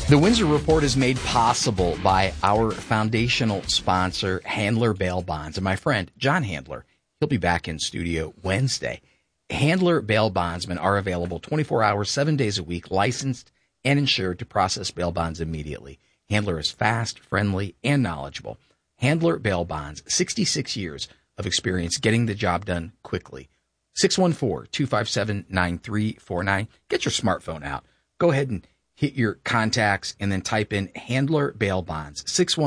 The Windsor Report is made possible by our foundational sponsor, Handler Bail Bonds. And my friend, John Handler, he'll be back in studio Wednesday. Handler Bail Bondsmen are available 24 hours, 7 days a week, licensed and insured to process bail bonds immediately. Handler is fast, friendly, and knowledgeable. Handler Bail Bonds, 66 years of experience getting the job done quickly. 614-257-9349. Get your smartphone out. Go ahead and hit your contacts and then type in Handler Bail Bonds,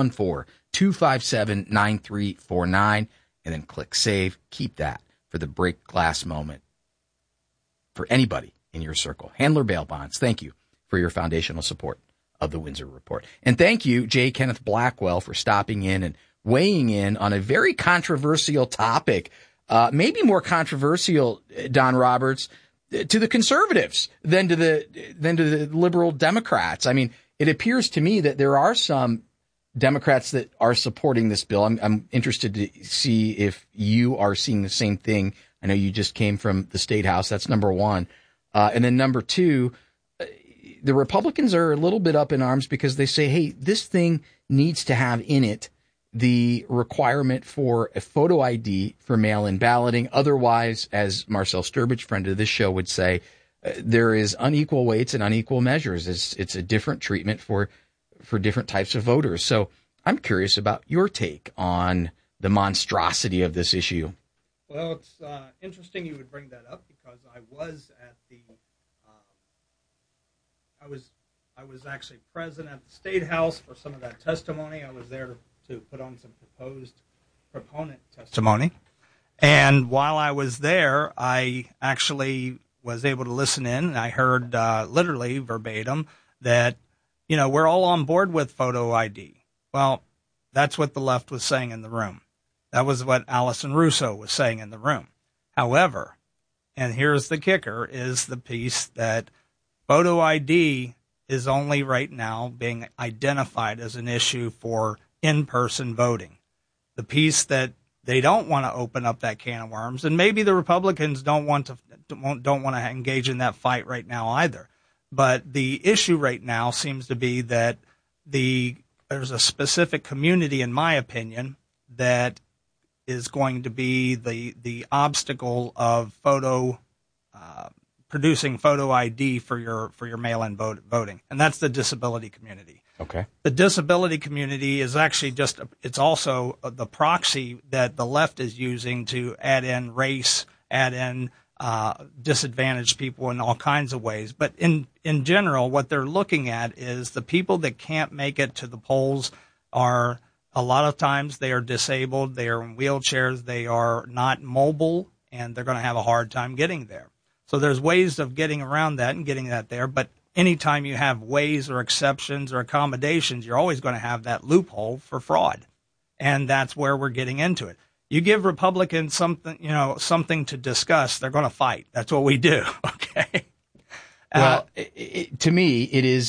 614-257-9349, and then click save. Keep that for the break glass moment for anybody in your circle. Handler Bail Bonds, thank you for your foundational support of the Windsor Report. And thank you, J. Kenneth Blackwell, for stopping in and weighing in on a very controversial topic, maybe more controversial, Don Roberts, to the conservatives than to the liberal Democrats. I mean, it appears to me that there are some Democrats that are supporting this bill. I'm interested to see if you are seeing the same thing. I know you just came from the State House. That's number one. And then number two, the Republicans are a little bit up in arms because they say, hey, this thing needs to have in it the requirement for a photo ID for mail-in balloting. Otherwise, as Marcel Sturbridge, friend of this show, would say, there is unequal weights and unequal measures. It's a different treatment for different types of voters. So I'm curious about your take on the monstrosity of this issue. Well, it's interesting you would bring that up because I was at the I was actually present at the State House for some of that testimony. I was there to put on some proponent testimony. And while I was there, I actually was able to listen in, and I heard literally verbatim that, you know, we're all on board with photo ID. Well, that's what the left was saying in the room. That was what Allison Russo was saying in the room. However, and here's the kicker, is the piece that photo ID is only right now being identified as an issue for in-person voting. The piece that they don't want to open up that can of worms, and maybe the Republicans don't want to engage in that fight right now either. But the issue right now seems to be that there's a specific community, in my opinion, that is going to be the obstacle of producing photo ID for your mail-in voting, and that's the disability community. Okay. The disability community is actually it's also the proxy that the left is using to add in race, add in disadvantaged people in all kinds of ways. But in general, what they're looking at is the people that can't make it to the polls are a lot of times they are disabled, they are in wheelchairs, they are not mobile, and they're going to have a hard time getting there. So there's ways of getting around that and getting that there, but anytime you have ways or exceptions or accommodations, you're always going to have that loophole for fraud. And that's where we're getting into it. You give Republicans something to discuss, they're going to fight. That's what we do. Okay. Well, to me, it is